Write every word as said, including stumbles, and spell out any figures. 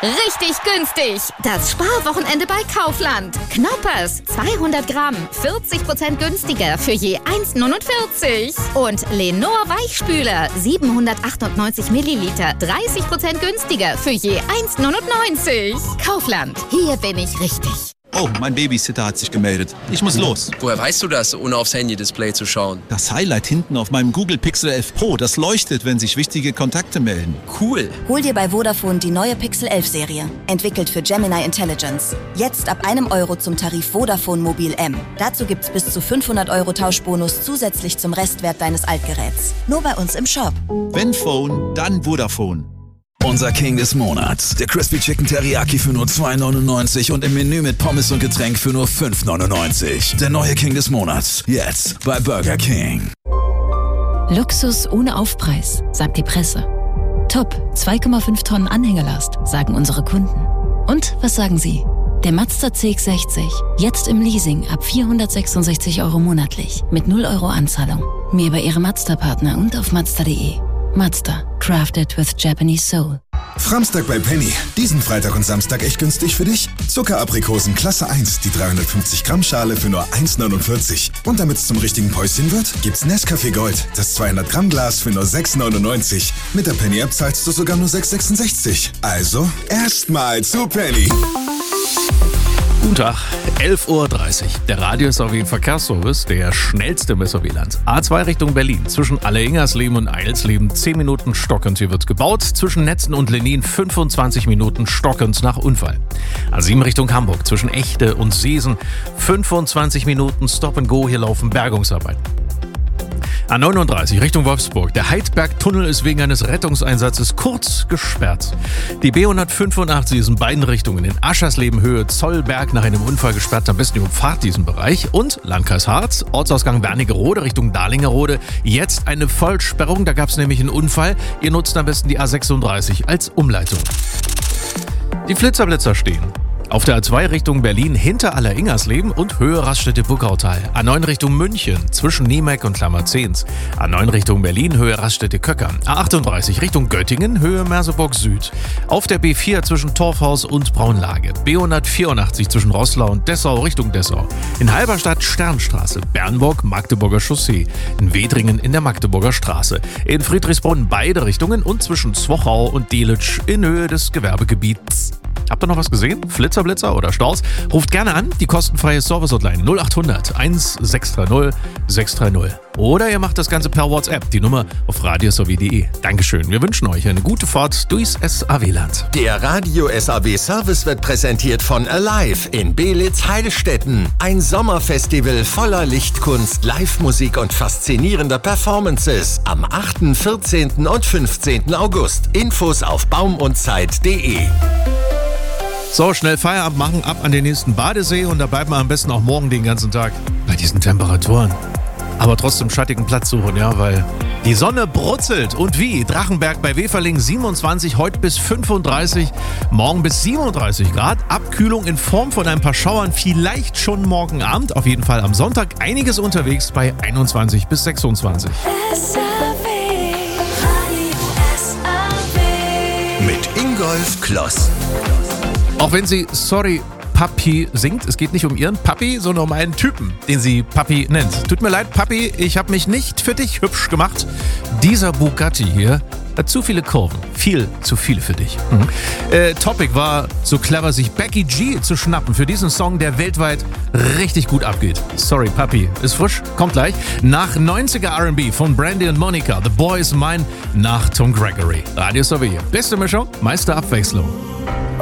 Richtig günstig. Das Sparwochenende bei Kaufland. Knoppers, zweihundert Gramm, vierzig Prozent günstiger für je eins neunundvierzig. Und Lenor Weichspüler, siebenhundertachtundneunzig Milliliter, dreißig Prozent günstiger für je eins neunundneunzig. Kaufland, hier bin ich richtig. Oh, mein Babysitter hat sich gemeldet. Ich muss los. Woher weißt du das, ohne aufs Handy-Display zu schauen? Das Highlight hinten auf meinem Google Pixel elf Pro, das leuchtet, wenn sich wichtige Kontakte melden. Cool. Hol dir bei Vodafone die neue Pixel elf Serie. Entwickelt für Gemini Intelligence. Jetzt ab einem Euro zum Tarif Vodafone Mobil M. Dazu gibt's bis zu fünfhundert Euro Tauschbonus zusätzlich zum Restwert deines Altgeräts. Nur bei uns im Shop. Wenn Phone, dann Vodafone. Unser King des Monats. Der Crispy Chicken Teriyaki für nur zwei neunundneunzig und im Menü mit Pommes und Getränk für nur fünf neunundneunzig. Der neue King des Monats. Jetzt bei Burger King. Luxus ohne Aufpreis, sagt die Presse. Top, zwei Komma fünf Tonnen Anhängerlast, sagen unsere Kunden. Und was sagen Sie? Der Mazda C X sechzig. Jetzt im Leasing ab vierhundertsechsundsechzig Euro monatlich. Mit null Euro Anzahlung. Mehr bei Ihrem Mazda-Partner und auf mazda punkt de. Mazda. Crafted with Japanese Soul. Framstag bei Penny. Diesen Freitag und Samstag echt günstig für dich? Zuckeraprikosen Klasse eins, die dreihundertfünfzig Gramm Schale für nur eins neunundvierzig. Und damit es zum richtigen Päuschen wird, gibt's Nescafé Gold, das zweihundert Gramm Glas für nur sechs neunundneunzig. Mit der Penny App zahlst du sogar nur sechs sechsundsechzig. Also, erstmal zu Penny. Guten Tag, elf Uhr dreißig. Der Radio S A W Verkehrsservice, der schnellste im S A W-Land. A zwei Richtung Berlin, zwischen Alleingersleben und Eilsleben zehn Minuten stockend. Hier wird gebaut. Zwischen Netzen und Lenin fünfundzwanzig Minuten stockend nach Unfall. A sieben Richtung Hamburg, zwischen Echte und Seesen fünfundzwanzig Minuten Stop and Go. Hier laufen Bergungsarbeiten. A neununddreißig Richtung Wolfsburg. Der Heidberg-Tunnel ist wegen eines Rettungseinsatzes kurz gesperrt. Die B hundertfünfundachtzig ist in beiden Richtungen in Aschersleben Höhe Zollberg nach einem Unfall gesperrt. Am besten umfahrt diesen Bereich. Und Landkreis Harz, Ortsausgang Wernigerode Richtung Dahlingerode. Jetzt eine Vollsperrung, da gab es nämlich einen Unfall. Ihr nutzt am besten die A sechsunddreißig als Umleitung. Die Flitzerblitzer stehen auf der A zwei Richtung Berlin hinter Alleringersleben und Höhe Raststätte Buckautal. A neun Richtung München zwischen Niemek und Klammerzehns. A neun Richtung Berlin Höhe Raststätte Köckern. A achtunddreißig Richtung Göttingen Höhe Merseburg Süd. Auf der B vier zwischen Torfhaus und Braunlage. B hundertvierundachtzig zwischen Roßlau und Dessau Richtung Dessau. In Halberstadt Sternstraße. Bernburg Magdeburger Chaussee. In Wedringen in der Magdeburger Straße. In Friedrichsbrunn beide Richtungen und zwischen Zwochau und Delitzsch in Höhe des Gewerbegebiets. Habt ihr noch was gesehen? Flitzerblitzer oder Staus? Ruft gerne an, die kostenfreie Service-Hotline null achthundert eins sechs drei null sechs drei null. Oder ihr macht das Ganze per WhatsApp, die Nummer auf radio s a w punkt de. Dankeschön, wir wünschen euch eine gute Fahrt durchs S A W-Land. Der Radio S A W-Service wird präsentiert von Alive in Beelitz-Heilstätten. Ein Sommerfestival voller Lichtkunst, Live-Musik und faszinierender Performances. Am achten, vierzehnten und fünfzehnten August. Infos auf baumundzeit punkt de. So, schnell Feierabend machen, ab an den nächsten Badesee und da bleiben wir am besten auch morgen den ganzen Tag bei diesen Temperaturen. Aber trotzdem schattigen Platz suchen, ja, weil die Sonne brutzelt. Und wie? Drachenberg bei Weferling siebenundzwanzig, heute bis fünfunddreißig, morgen bis siebenunddreißig Grad. Abkühlung in Form von ein paar Schauern, vielleicht schon morgen Abend. Auf jeden Fall am Sonntag einiges unterwegs bei einundzwanzig bis sechsundzwanzig. S A W, Radio S A W. Mit Ingolf Kloss. Auch wenn sie Sorry Papi singt, es geht nicht um ihren Papi, sondern um einen Typen, den sie Papi nennt. Tut mir leid, Papi, ich habe mich nicht für dich hübsch gemacht. Dieser Bugatti hier hat zu viele Kurven. Viel zu viele für dich. Mhm. Äh, Topic war so clever, sich Becky G zu schnappen für diesen Song, der weltweit richtig gut abgeht. Sorry, Papi. Ist frisch, kommt gleich. Nach neunziger R and B von Brandy und Monica, The Boy Is Mine, nach Tom Gregory. Radio S A W. Beste Mischung, meiste Abwechslung.